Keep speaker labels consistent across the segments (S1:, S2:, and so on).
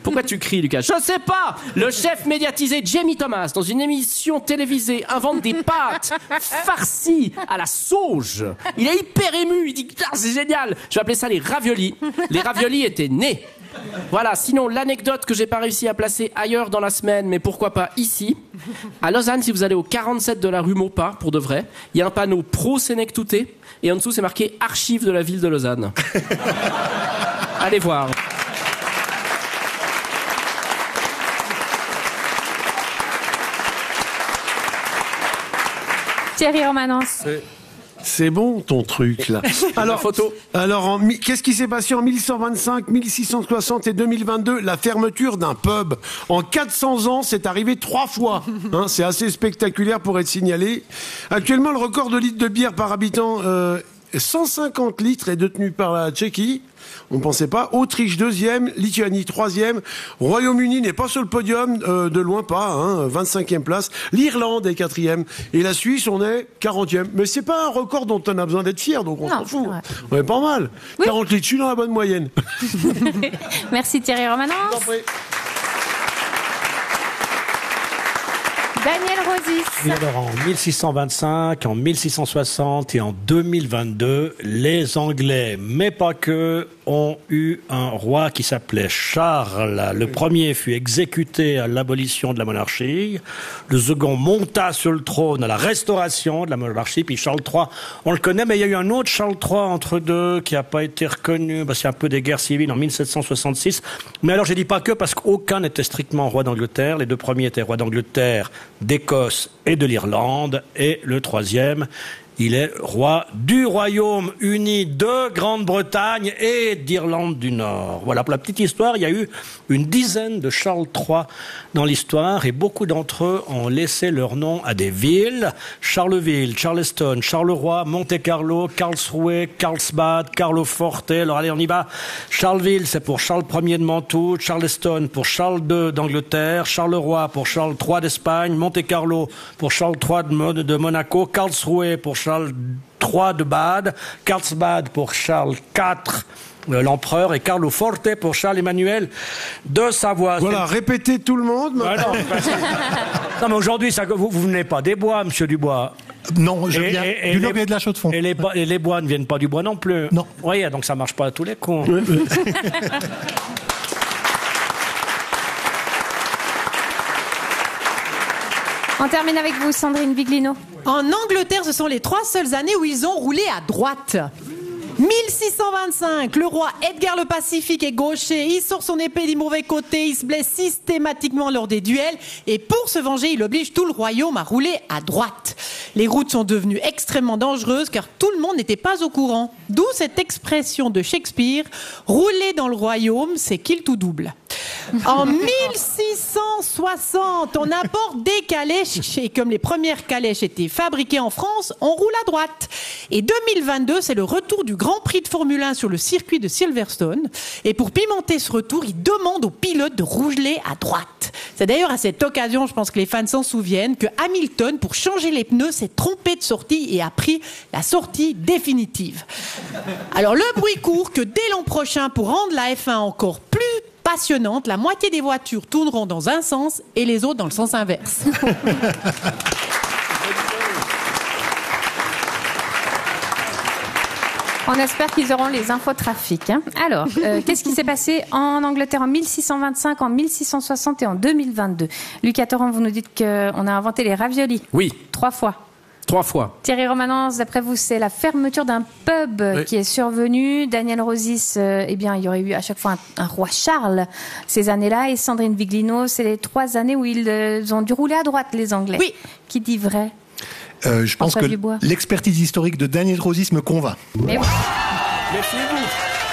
S1: Pourquoi tu cries, Lucas? Je sais pas. Le chef médiatisé Jamie Thomas, dans une émission télévisée, invente des pâtes farcies à la sauge. Il est hyper ému. Il dit, c'est génial. Je vais appeler ça les raviolis. Les raviolis étaient nés. Voilà, sinon l'anecdote que j'ai pas réussi à placer ailleurs dans la semaine, mais pourquoi pas ici. À Lausanne, si vous allez au 47 de la rue Maupas, pour de vrai, il y a un panneau pro Sénèque-Touté, et en dessous c'est marqué Archives de la ville de Lausanne. Allez voir.
S2: Thierry Romanens.
S3: C'est bon ton truc là. Alors, qu'est-ce qui s'est passé en 1125, 1660 et 2022? La fermeture d'un pub. En 400 ans, c'est arrivé 3 fois. C'est assez spectaculaire pour être signalé. Actuellement, le record de litres de bière par habitant, 150 litres, est détenu par la Tchéquie. On ne pensait pas. Autriche 2e, Lituanie 3e. Royaume-Uni n'est pas sur le podium, de loin pas, 25e place. L'Irlande est 4e. Et la Suisse, on est 40e. Mais c'est pas un record dont on a besoin d'être fier, donc on s'en fout. On est pas mal. Oui. 40 litres, je suis dans la bonne moyenne.
S2: Merci Thierry Romanens. Daniel Rosis.
S4: Oui, alors en 1625, en 1660 et en 2022, les Anglais, mais pas que, ont eu un roi qui s'appelait Charles. Le premier fut exécuté à l'abolition de la monarchie. Le second monta sur le trône à la restauration de la monarchie. Puis Charles III, on le connaît, mais il y a eu un autre Charles III entre deux qui n'a pas été reconnu parce qu'il y a un peu des guerres civiles en 1766. Mais alors je dis pas que parce qu'aucun n'était strictement roi d'Angleterre. Les deux premiers étaient rois d'Angleterre, d'Écosse et de l'Irlande. Et le troisième, il est roi du Royaume-Uni de Grande-Bretagne et d'Irlande du Nord. Voilà, pour la petite histoire, il y a eu une dizaine de Charles III dans l'histoire et beaucoup d'entre eux ont laissé leur nom à des villes. Charleville, Charleston, Charleroi, Monte-Carlo, Karlsruhe, Carlsbad, Carloforte. Alors allez, on y va. Charleville, c'est pour Charles Ier de Mantoue. Charleston pour Charles II d'Angleterre. Charleroi pour Charles III d'Espagne. Monte-Carlo pour Charles III de Monaco. Karlsruhe pour Charles III de Bade, Carlsbad pour Charles IV, l'empereur, et Carloforte pour Charles Emmanuel de Savoie.
S3: Voilà, répétez tout le monde.
S4: Non, mais aujourd'hui, vous venez pas des bois, monsieur Dubois.
S5: Non, je viens du Nord et de la Chaux-de-Fonds.
S4: Et les bois ne viennent pas du bois non plus.
S5: Non.
S4: Oui, donc ça marche pas à tous les coups.
S2: On termine avec vous, Sandrine Viglino.
S6: En Angleterre, ce sont les 3 seules années où ils ont roulé à droite. 1625, le roi Edgar le Pacifique est gaucher, il sort son épée du mauvais côté, il se blesse systématiquement lors des duels et pour se venger, il oblige tout le royaume à rouler à droite. Les routes sont devenues extrêmement dangereuses car tout le monde n'était pas au courant. D'où cette expression de Shakespeare, rouler dans le royaume, c'est kill tout double. En 1660, on apporte des calèches et comme les premières calèches étaient fabriquées en France, on roule à droite. Et 2022, c'est le retour du Grand Prix de Formule 1 sur le circuit de Silverstone. Et pour pimenter ce retour, il demande aux pilotes de rouler à droite. C'est d'ailleurs à cette occasion, je pense que les fans s'en souviennent, que Hamilton, pour changer les pneus, s'est trompé de sortie et a pris la sortie définitive. Alors le bruit court que dès l'an prochain, pour rendre la F1 encore plus passionnante, la moitié des voitures tourneront dans un sens et les autres dans le sens inverse.
S2: On espère qu'ils auront les infotrafics. Alors, qu'est-ce qui s'est passé en Angleterre en 1625, en 1660 et en 2022? Lucas Torrent, vous nous dites qu'on a inventé les raviolis.
S1: Oui.
S2: 3 fois.
S1: 3 fois.
S2: Thierry Romanens, d'après vous, c'est la fermeture d'un pub qui est survenue. Daniel Rosis, eh bien, il y aurait eu à chaque fois un roi Charles ces années-là. Et Sandrine Viglino, c'est les 3 années où ils ont dû rouler à droite, les Anglais.
S6: Oui.
S2: Qui dit vrai?
S5: Je pense que l'expertise historique de Daniel Rosis me convainc.
S2: Mais oui.
S1: Méfiez-vous.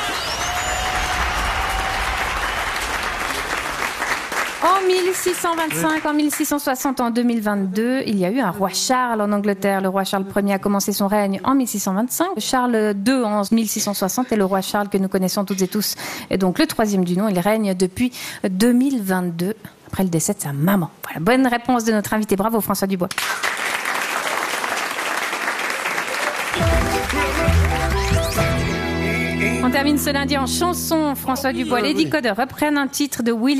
S2: En 1625, en 1660, en 2022, il y a eu un roi Charles en Angleterre. Le roi Charles Ier a commencé son règne en 1625. Charles II en 1660 et le roi Charles que nous connaissons toutes et tous est donc le 3e du nom. Il règne depuis 2022, après le décès de sa maman. Voilà, bonne réponse de notre invité. Bravo François Dubois. On termine ce lundi en chanson. François Dubois, les Décodeurs reprennent un titre de Willy